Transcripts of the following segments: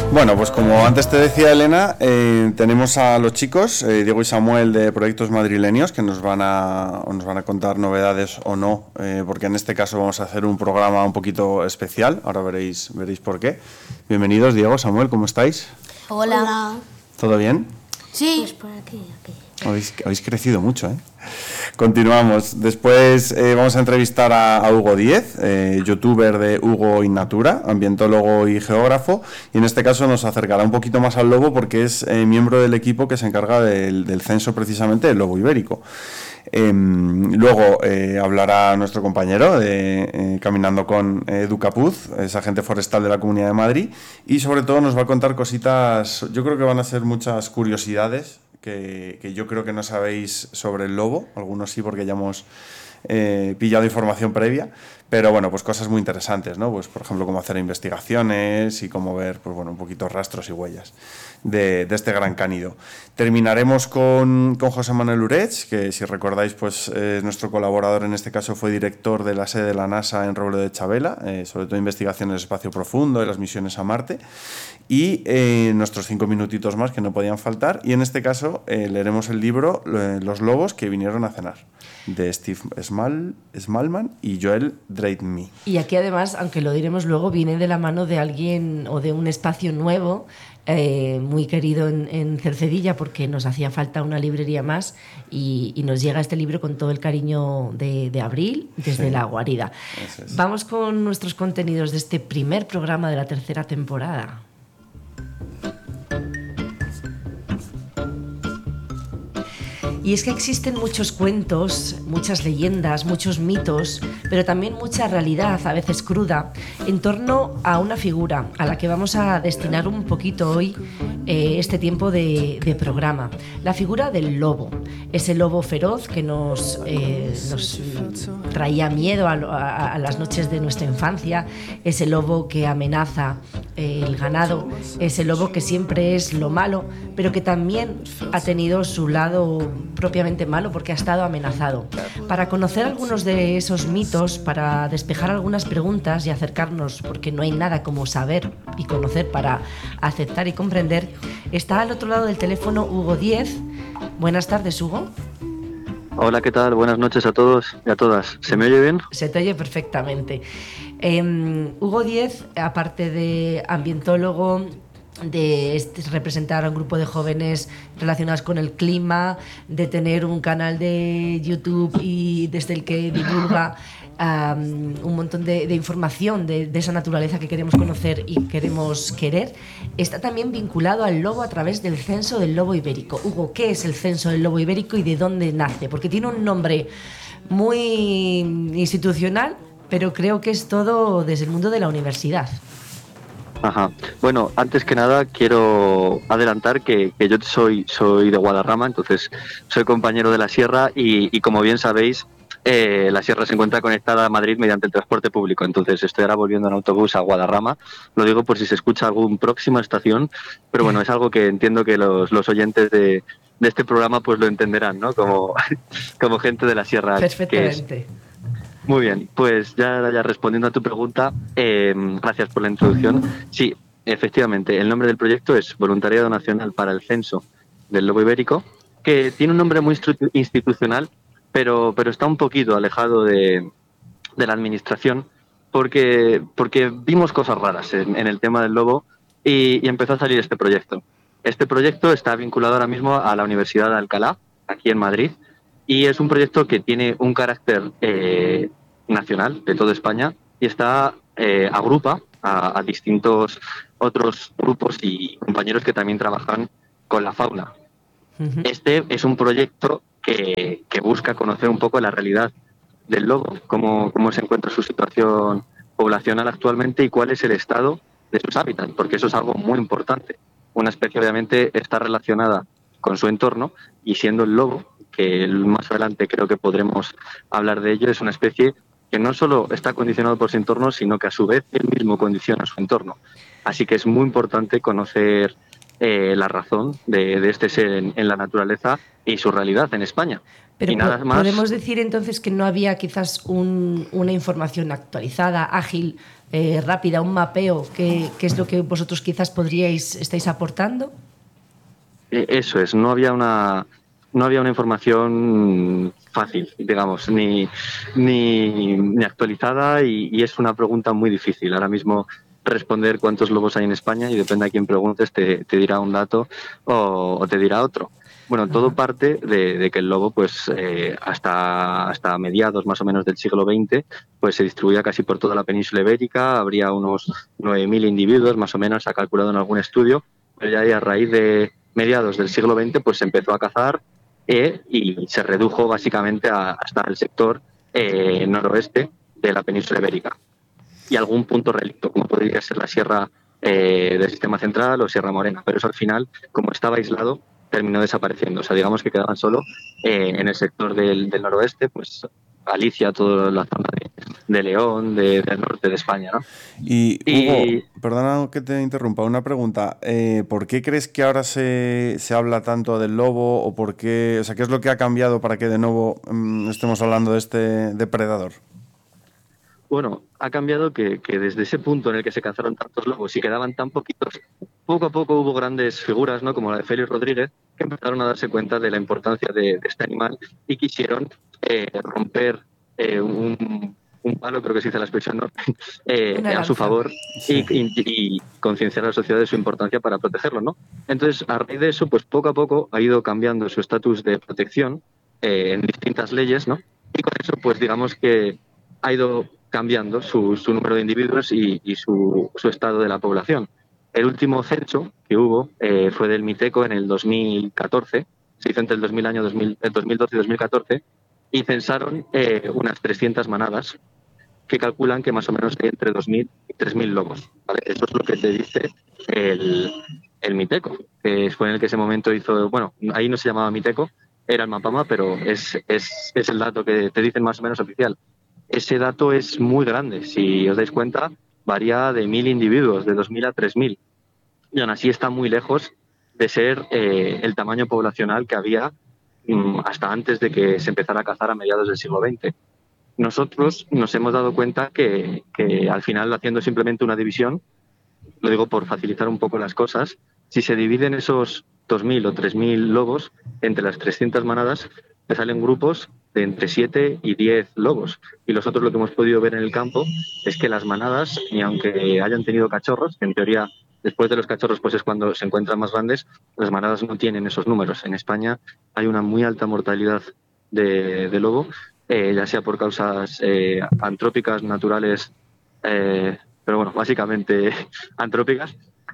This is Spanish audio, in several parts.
Bueno, pues como antes te decía Elena, tenemos a los chicos, Diego y Samuel de Proyectos Madrileños, que nos van a contar novedades o no, porque en este caso vamos a hacer un programa un poquito especial, ahora veréis por qué. Bienvenidos, Diego, Samuel, ¿cómo estáis? Hola. ¿Todo bien? Sí. Pues por aquí. Habéis crecido mucho, ¿eh? Continuamos. Después vamos a entrevistar a Hugo Díez, youtuber de Hugo in Natura, ambientólogo y geógrafo, y en este caso nos acercará un poquito más al lobo porque es miembro del equipo que se encarga del censo precisamente del lobo ibérico. Luego hablará nuestro compañero de Caminando con Edu Capuz, es agente forestal de la Comunidad de Madrid, y sobre todo nos va a contar cositas, yo creo que van a ser muchas curiosidades que yo creo que no sabéis sobre el lobo, algunos sí porque ya hemos pillado información previa, pero bueno, pues cosas muy interesantes, ¿no? Pues por ejemplo cómo hacer investigaciones y cómo ver, pues bueno, un poquito rastros y huellas de este gran cánido. Terminaremos con José Manuel Urech, que si recordáis, pues nuestro colaborador en este caso fue director de la sede de la NASA en Robledo de Chabela, sobre todo investigación en el espacio profundo y las misiones a Marte, y nuestros 5 minutitos más que no podían faltar, y en este caso leeremos el libro Los lobos que vinieron a cenar, de Steve Smallman y Joel Dreitmy. Y aquí además, aunque lo diremos luego, viene de la mano de alguien o de un espacio nuevo, muy querido en Cercedilla, porque nos hacía falta una librería más, y nos llega este libro con todo el cariño de Abril desde la guarida. Vamos con nuestros contenidos de este primer programa de la tercera temporada. Y es que existen muchos cuentos, muchas leyendas, muchos mitos, pero también mucha realidad, a veces cruda, en torno a una figura a la que vamos a destinar un poquito hoy este tiempo de programa. La figura del lobo, ese lobo feroz que nos traía miedo a las noches de nuestra infancia, ese lobo que amenaza el ganado, ese lobo que siempre es lo malo, pero que también ha tenido su lado propiamente malo porque ha estado amenazado. Para conocer algunos de esos mitos, para despejar algunas preguntas y acercarnos, porque no hay nada como saber y conocer para aceptar y comprender, está al otro lado del teléfono Hugo Díez. Buenas tardes, Hugo. Hola, ¿qué tal? Buenas noches a todos y a todas. ¿Se me oye bien? Se te oye perfectamente. Hugo Díez, aparte de ambientólogo, de representar a un grupo de jóvenes relacionados con el clima, de tener un canal de YouTube y desde el que divulga un montón de información de esa naturaleza que queremos conocer y queremos querer, está también vinculado al lobo a través del censo del lobo ibérico. Hugo, ¿qué es el censo del lobo ibérico y de dónde nace? Porque tiene un nombre muy institucional, pero creo que es todo desde el mundo de la universidad. Ajá. Bueno, antes que nada quiero adelantar que yo soy de Guadarrama, entonces soy compañero de la Sierra y como bien sabéis, la Sierra se encuentra conectada a Madrid mediante el transporte público, entonces estoy ahora volviendo en autobús a Guadarrama. Lo digo por si se escucha alguna próxima estación, pero bueno, es algo que entiendo que los oyentes de este programa pues lo entenderán, ¿no? Como gente de la Sierra. Perfectamente. Muy bien, pues ya respondiendo a tu pregunta, gracias por la introducción. Sí, efectivamente, el nombre del proyecto es Voluntariado Nacional para el Censo del Lobo Ibérico, que tiene un nombre muy institucional, pero está un poquito alejado de la administración, porque vimos cosas raras en el tema del lobo y empezó a salir este proyecto. Este proyecto está vinculado ahora mismo a la Universidad de Alcalá, aquí en Madrid, y es un proyecto que tiene un carácter nacional de toda España y agrupa a distintos otros grupos y compañeros que también trabajan con la fauna. Uh-huh. Este es un proyecto que busca conocer un poco la realidad del lobo, cómo se encuentra su situación poblacional actualmente y cuál es el estado de sus hábitats, porque eso es algo muy importante. Una especie obviamente está relacionada con su entorno y siendo el lobo, que más adelante creo que podremos hablar de ello, es una especie que no solo está condicionado por su entorno, sino que a su vez él mismo condiciona su entorno. Así que es muy importante conocer la razón de este ser en la naturaleza y su realidad en España. Pero y nada más. podemos decir entonces que no había quizás una información actualizada, ágil, rápida, un mapeo, que es lo que vosotros quizás estáis aportando. Eso es, no había una información fácil, digamos, ni actualizada, y es una pregunta muy difícil. Ahora mismo responder cuántos lobos hay en España, y depende a quién preguntes, te dirá un dato o te dirá otro. Bueno, todo parte de que el lobo, pues hasta mediados más o menos del siglo XX, pues se distribuía casi por toda la península ibérica. Habría unos 9.000 individuos, más o menos, se ha calculado en algún estudio, pero ya a raíz de mediados del siglo XX, pues se empezó a cazar, y se redujo básicamente hasta el sector noroeste de la península ibérica y algún punto relicto, como podría ser la sierra del Sistema Central o Sierra Morena, pero eso al final, como estaba aislado, terminó desapareciendo. O sea, digamos que quedaban solo en el sector del noroeste, pues Galicia, toda la zona de León, del norte de España, ¿no? Y Hugo, perdona que te interrumpa, una pregunta. ¿Por qué crees que ahora se habla tanto del lobo, o por qué, o sea, qué es lo que ha cambiado para que de nuevo estemos hablando de este depredador? Bueno, ha cambiado que desde ese punto en el que se cazaron tantos lobos y quedaban tan poquitos, poco a poco hubo grandes figuras, ¿no?, como la de Félix Rodríguez, que empezaron a darse cuenta de la importancia de este animal y quisieron romper un palo, creo que se dice la expresión, ¿no? A su favor, y concienciar a la sociedad de su importancia para protegerlo, ¿no? Entonces, a raíz de eso, pues poco a poco ha ido cambiando su estatus de protección en distintas leyes, ¿no? Y con eso, pues digamos que ha ido cambiando su número de individuos y su estado de la población. El último censo que hubo fue del Miteco en el 2014, se hizo entre el 2012 y 2014, y censaron unas 300 manadas, que calculan que más o menos hay entre 2.000 y 3.000 lobos, ¿vale? Eso es lo que te dice el Miteco, que fue en el que ese momento hizo, bueno, ahí no se llamaba Miteco, era el Mapama, pero es el dato que te dicen más o menos oficial. Ese dato es muy grande. Si os dais cuenta, varía de 1.000 individuos, de 2.000 a 3.000. Y aún así está muy lejos de ser el tamaño poblacional que había hasta antes de que se empezara a cazar a mediados del siglo XX. Nosotros nos hemos dado cuenta que al final, haciendo simplemente una división, lo digo por facilitar un poco las cosas, si se dividen esos 2.000 o 3.000 lobos entre las 300 manadas, te salen grupos de entre 7 y 10 lobos. Y nosotros lo que hemos podido ver en el campo es que las manadas, ni aunque hayan tenido cachorros, que en teoría después de los cachorros pues es cuando se encuentran más grandes, las manadas no tienen esos números. En España hay una muy alta mortalidad de lobo, ya sea por causas antrópicas, naturales, pero bueno, básicamente antrópicas,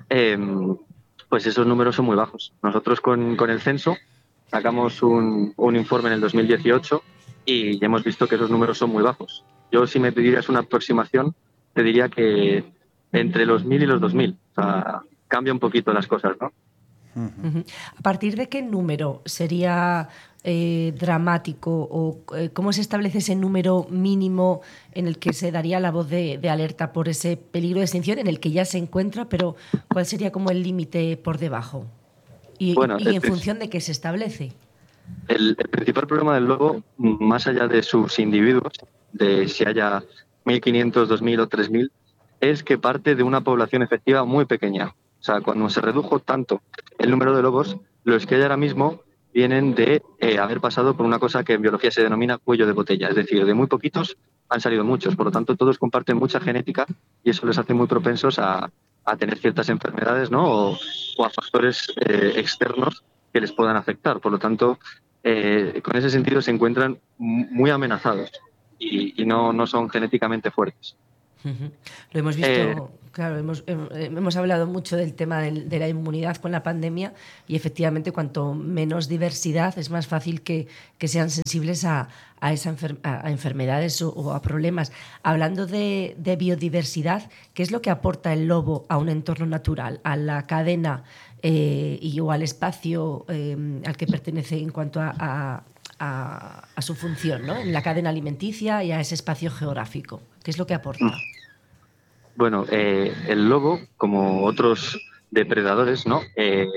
pues esos números son muy bajos. Nosotros con el censo sacamos un informe en el 2018 y hemos visto que esos números son muy bajos. Yo, si me pidieras una aproximación, te diría que entre los 1.000 y los 2.000. O sea, cambia un poquito las cosas, ¿no? ¿A partir de qué número sería dramático, o cómo se establece ese número mínimo en el que se daría la voz de alerta por ese peligro de extinción en el que ya se encuentra, pero cuál sería como el límite por debajo? Y en función de qué se establece. El principal problema del lobo, más allá de sus individuos, de si haya 1.500, 2.000 o 3.000, es que parte de una población efectiva muy pequeña. O sea, cuando se redujo tanto el número de lobos, los que hay ahora mismo vienen de haber pasado por una cosa que en biología se denomina cuello de botella. Es decir, de muy poquitos han salido muchos. Por lo tanto, todos comparten mucha genética y eso les hace muy propensos a tener ciertas enfermedades, ¿no? o a factores externos que les puedan afectar. Por lo tanto, con ese sentido se encuentran muy amenazados y no son genéticamente fuertes. Lo hemos visto, claro, hemos hablado mucho del tema de la inmunidad con la pandemia, y efectivamente cuanto menos diversidad es más fácil que sean sensibles a enfermedades o a problemas. Hablando de biodiversidad, ¿qué es lo que aporta el lobo a un entorno natural, a la cadena o al espacio al que pertenece en cuanto a su función, ¿no?, en la cadena alimenticia y a ese espacio geográfico? ¿Qué es lo que aporta? Bueno, el lobo, como otros depredadores, ¿no?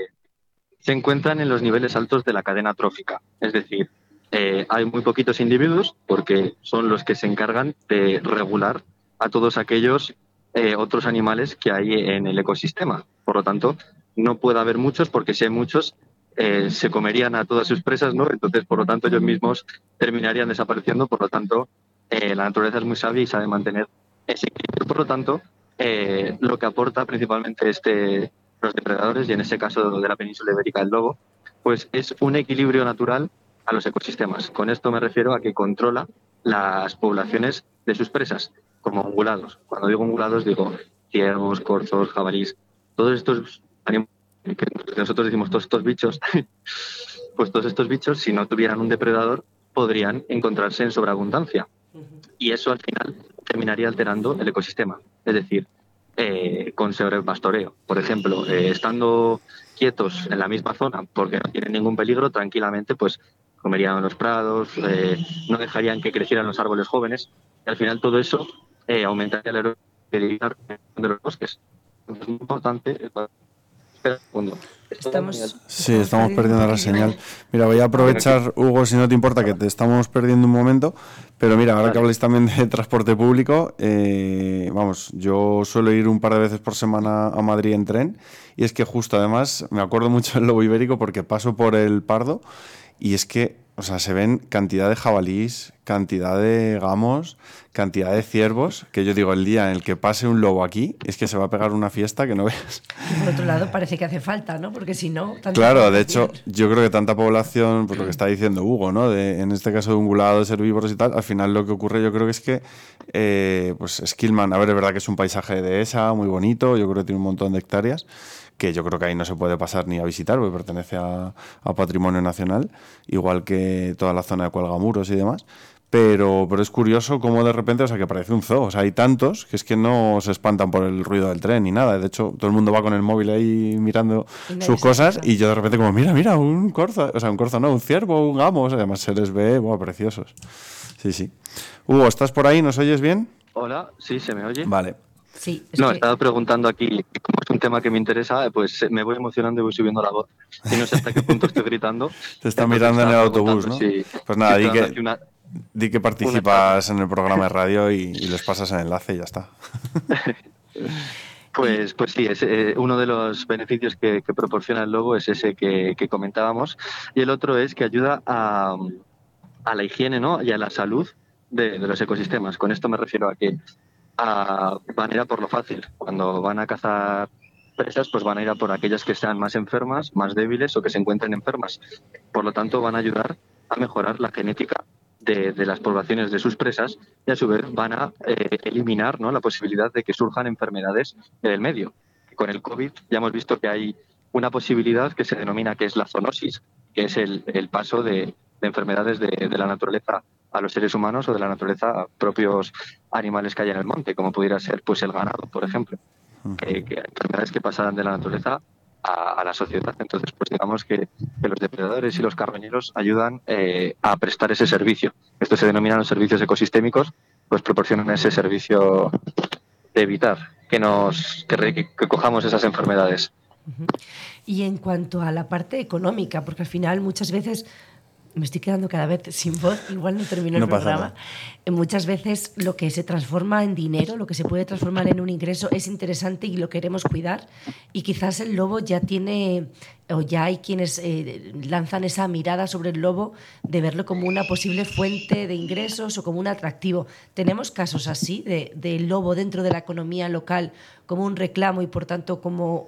Se encuentran en los niveles altos de la cadena trófica. Es decir, hay muy poquitos individuos porque son los que se encargan de regular a todos aquellos otros animales que hay en el ecosistema. Por lo tanto, no puede haber muchos porque si hay muchos se comerían a todas sus presas, ¿no? Entonces, por lo tanto, ellos mismos terminarían desapareciendo. Por lo tanto, la naturaleza es muy sabia y sabe mantener ese equilibrio. Por lo tanto, lo que aporta principalmente los depredadores, y en este caso de la península ibérica el lobo, pues es un equilibrio natural a los ecosistemas. Con esto me refiero a que controla las poblaciones de sus presas, como ungulados. Cuando digo ungulados digo ciervos, corzos, jabalís, todos estos animales que nosotros decimos todos estos bichos, pues todos estos bichos, si no tuvieran un depredador, podrían encontrarse en sobreabundancia. Y eso al final terminaría alterando el ecosistema. Es decir, con sobrepastoreo. Por ejemplo, estando quietos en la misma zona porque no tienen ningún peligro, tranquilamente pues comerían los prados, no dejarían que crecieran los árboles jóvenes, y al final todo eso aumentaría la erosión de los bosques. Entonces, es muy importante. Espera un segundo. Sí, estamos perdiendo la señal. Mira, voy a aprovechar, Hugo, si no te importa, que te estamos perdiendo un momento. Pero mira, ahora que habláis también de transporte público, vamos, yo suelo ir un par de veces por semana a Madrid en tren. Y es que justo, además, me acuerdo mucho del lobo ibérico porque paso por el Pardo y es que, o sea, se ven cantidad de jabalís, cantidad de gamos, cantidad de ciervos, que yo digo, el día en el que pase un lobo aquí, es que se va a pegar una fiesta que no veas. Y por otro lado, parece que hace falta, ¿no? Porque si no... Claro, de hecho, yo creo que tanta población, pues lo que está diciendo Hugo, ¿no? En este caso de ungulados, herbívoros y tal, al final lo que ocurre yo creo que es que, pues Skillman, a ver, es verdad que es un paisaje de dehesa muy bonito, yo creo que tiene un montón de hectáreas, que yo creo que ahí no se puede pasar ni a visitar, porque pertenece a Patrimonio Nacional, igual que toda la zona de Cuelgamuros y demás. Pero es curioso cómo de repente, o sea, que parece un zoo. O sea, hay tantos que es que no se espantan por el ruido del tren ni nada. De hecho, todo el mundo va con el móvil ahí mirando sus cosas y yo de repente como, mira, un corzo. O sea, un corzo no, un ciervo, un gamo. O sea, además se les ve, preciosos. Sí. Hugo, ¿estás por ahí? ¿Nos oyes bien? Hola, sí, ¿se me oye? Vale. Sí, estaba preguntando aquí, como es un tema que me interesa, pues me voy emocionando y voy subiendo la voz. Y no sé hasta qué punto estoy gritando. Te está mirando en el autobús, ¿no? Pues nada, di que participas en el programa de radio y les pasas el enlace y ya está. Pues sí, es uno de los beneficios que proporciona el lobo es ese que comentábamos. Y el otro es que ayuda a la higiene, ¿no? Y a la salud de los ecosistemas. Con esto me refiero a que van a ir a por lo fácil. Cuando van a cazar presas, pues van a ir a por aquellas que sean más enfermas, más débiles o que se encuentren enfermas. Por lo tanto, van a ayudar a mejorar la genética de las poblaciones de sus presas y a su vez van a eliminar, ¿no?, la posibilidad de que surjan enfermedades en el medio. Con el COVID ya hemos visto que hay una posibilidad que se denomina que es la zoonosis, que es el paso de enfermedades de la naturaleza a los seres humanos o de la naturaleza a propios animales que hay en el monte, como pudiera ser pues el ganado, por ejemplo, que enfermedades que pasaran de la naturaleza a la sociedad. Entonces, pues digamos que los depredadores y los carroñeros ayudan a prestar ese servicio. Esto se denominan los servicios ecosistémicos, pues proporcionan ese servicio de evitar que cojamos esas enfermedades. Y en cuanto a la parte económica, porque al final muchas veces me estoy quedando cada vez sin voz, igual no termino el programa. Muchas veces lo que se transforma en dinero, lo que se puede transformar en un ingreso es interesante y lo queremos cuidar, y quizás el lobo ya tiene, o ya hay quienes lanzan esa mirada sobre el lobo de verlo como una posible fuente de ingresos o como un atractivo. ¿Tenemos casos así de lobo dentro de la economía local como un reclamo y por tanto como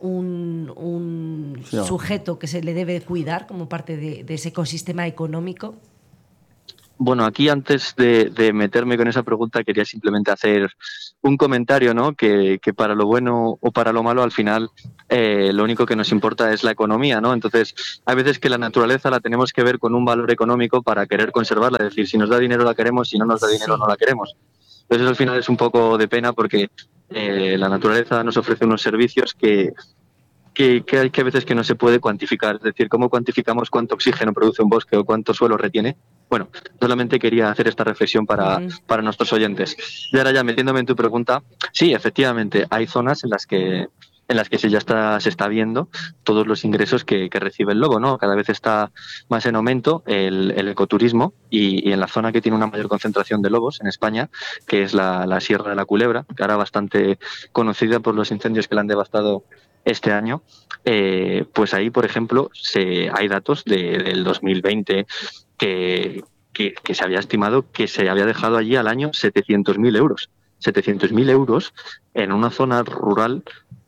un sujeto que se le debe cuidar como parte de ese ecosistema económico? Bueno, aquí antes de meterme con esa pregunta quería simplemente hacer un comentario, ¿no? Que para lo bueno o para lo malo al final lo único que nos importa es la economía, ¿no? Entonces hay veces que la naturaleza la tenemos que ver con un valor económico para querer conservarla, es decir, si nos da dinero la queremos, si no nos da dinero no la queremos. Entonces eso al final es un poco de pena porque la naturaleza nos ofrece unos servicios que hay que a veces que no se puede cuantificar. Es decir, ¿cómo cuantificamos cuánto oxígeno produce un bosque o cuánto suelo retiene? Bueno, solamente quería hacer esta reflexión para nuestros oyentes. Y ahora ya metiéndome en tu pregunta, sí, efectivamente, hay zonas en las que en las que se está viendo todos los ingresos que recibe el lobo, ¿no? Cada vez está más en aumento el ecoturismo y en la zona que tiene una mayor concentración de lobos en España, que es la Sierra de la Culebra, que ahora bastante conocida por los incendios que la han devastado este año, pues ahí, por ejemplo, hay datos del 2020 que se había estimado que se había dejado allí al año 700.000 euros. 700.000 euros en una zona rural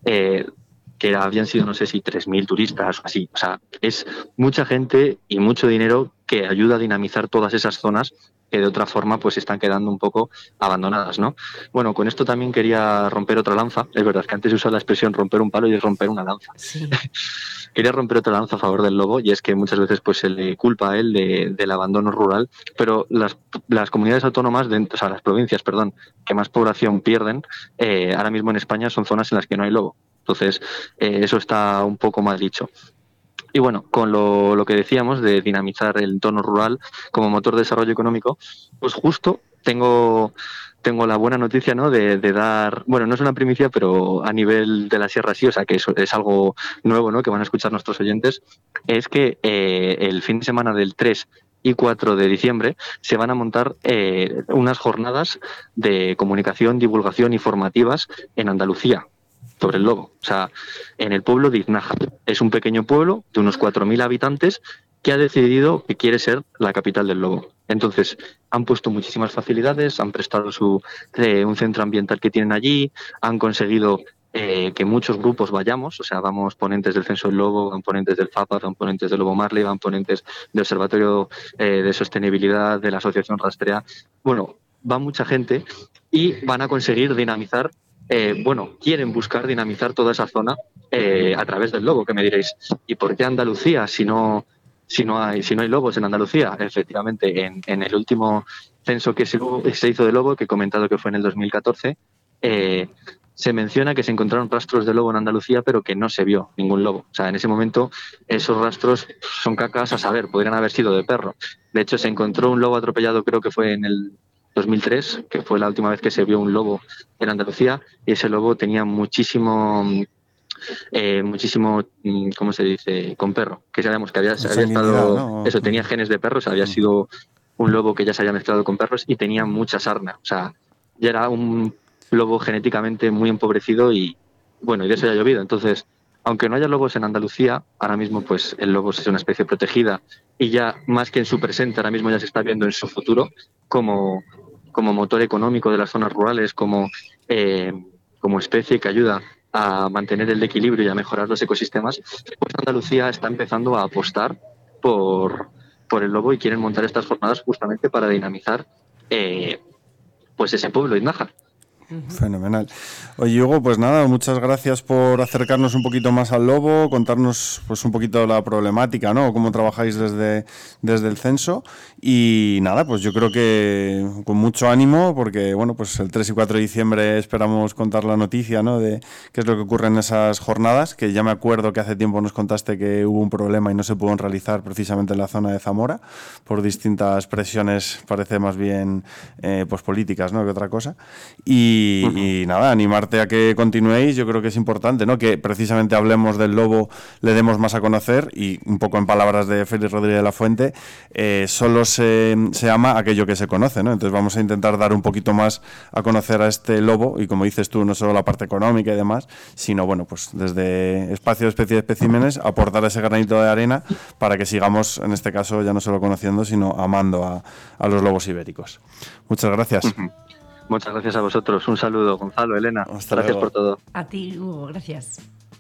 que habían sido, no sé si 3.000 turistas o así. O sea, es mucha gente y mucho dinero que ayuda a dinamizar todas esas zonas que de otra forma pues están quedando un poco abandonadas, ¿no? Bueno, con esto también quería romper otra lanza. Es verdad que antes se usa la expresión romper un palo y es romper una lanza. Sí. Quería romper otra lanza a favor del lobo, y es que muchas veces pues se le culpa a él del abandono rural, pero las comunidades autónomas, o sea, las provincias, perdón, que más población pierden, ahora mismo en España son zonas en las que no hay lobo. Entonces, eso está un poco mal dicho. Y bueno, con lo que decíamos de dinamizar el entorno rural como motor de desarrollo económico, pues justo tengo la buena noticia, ¿no? de dar, bueno, no es una primicia, pero a nivel de la Sierra sí, o sea que eso es algo nuevo, ¿no? Que van a escuchar nuestros oyentes, es que el fin de semana del 3 y 4 de diciembre se van a montar unas jornadas de comunicación, divulgación y formativas en Andalucía sobre el lobo. O sea, en el pueblo de Iznájar. Es un pequeño pueblo de unos 4.000 habitantes que ha decidido que quiere ser la capital del lobo. Entonces, han puesto muchísimas facilidades, han prestado un centro ambiental que tienen allí, han conseguido que muchos grupos vayamos, o sea, vamos ponentes del Censo del Lobo, van ponentes del FAPA, van ponentes del Lobo Marley, van ponentes del Observatorio de Sostenibilidad, de la Asociación Rastrea. Bueno, va mucha gente y van a conseguir dinamizar, quieren buscar dinamizar toda esa zona a través del lobo, que me diréis, ¿y por qué Andalucía si no hay lobos en Andalucía? Efectivamente, en el último censo que se hizo de lobo, que he comentado que fue en el 2014, se menciona que se encontraron rastros de lobo en Andalucía, pero que no se vio ningún lobo. O sea, en ese momento esos rastros son cacas a saber, podrían haber sido de perro. De hecho, se encontró un lobo atropellado, creo que fue en el 2003, que fue la última vez que se vio un lobo en Andalucía, y ese lobo tenía muchísimo, ¿cómo se dice?, con perro, que sabemos que había estado, ¿no? Eso, tenía genes de perros, había sido un lobo que ya se había mezclado con perros y tenía mucha sarna. O sea, ya era un lobo genéticamente muy empobrecido y de eso ya ha llovido. Entonces, aunque no haya lobos en Andalucía, ahora mismo pues el lobo es una especie protegida y ya más que en su presente, ahora mismo ya se está viendo en su futuro como motor económico de las zonas rurales, como especie que ayuda a mantener el equilibrio y a mejorar los ecosistemas. Pues Andalucía está empezando a apostar por el lobo y quieren montar estas jornadas justamente para dinamizar pues ese pueblo, Iznájar. Fenomenal. Oye, Hugo, pues nada, muchas gracias por acercarnos un poquito más al lobo, contarnos pues un poquito la problemática, ¿no? Cómo trabajáis desde el censo. Y nada, pues yo creo que con mucho ánimo, porque bueno, pues el 3 y 4 de diciembre esperamos contar la noticia, ¿no? De qué es lo que ocurre en esas jornadas, que ya me acuerdo que hace tiempo nos contaste que hubo un problema y no se pudo realizar precisamente en la zona de Zamora, por distintas presiones, parece más bien pues políticas, ¿no? Que otra cosa. Y nada, animarte a que continuéis. Yo creo que es importante, ¿no? Que precisamente hablemos del lobo, le demos más a conocer, y un poco en palabras de Félix Rodríguez de la Fuente, solo se ama aquello que se conoce, ¿no? Entonces vamos a intentar dar un poquito más a conocer a este lobo, y como dices tú, no solo la parte económica y demás, sino bueno, pues desde Espacio de Especies y Especímenes aportar ese granito de arena para que sigamos, en este caso, ya no solo conociendo, sino amando a los lobos ibéricos. Muchas gracias. Muchas gracias a vosotros. Un saludo, Gonzalo, Elena. Hasta gracias luego. por todo. A ti, Hugo, gracias.